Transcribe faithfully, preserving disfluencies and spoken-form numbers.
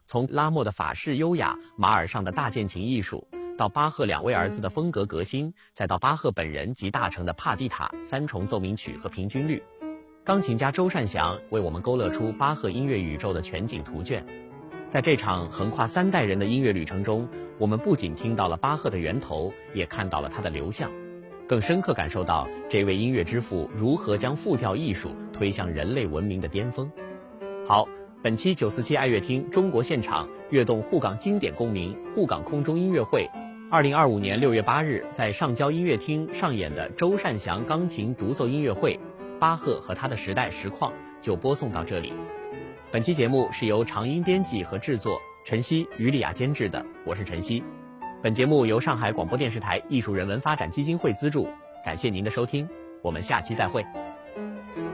从拉莫的法式优雅，马尔尚的大键琴艺术，到巴赫两位儿子的风格革新，再到巴赫本人集大成的帕蒂塔、三重奏鸣曲和平均律，钢琴家周善祥为我们勾勒出巴赫音乐宇宙的全景图卷。在这场横跨三代人的音乐旅程中，我们不仅听到了巴赫的源头，也看到了他的流向，更深刻感受到这位音乐之父如何将复调艺术推向人类文明的巅峰。好，本期九四七爱乐厅中国现场跃动沪港经典共鸣沪港空中音乐会二零二五年六月八日在上交音乐厅上演的周善祥钢琴独奏音乐会巴赫和他的时代实况就播送到这里。本期节目是由长音编辑和制作，陈曦、于丽雅监制的，我是陈曦。本节目由上海广播电视台艺术人文发展基金会资助，感谢您的收听，我们下期再会。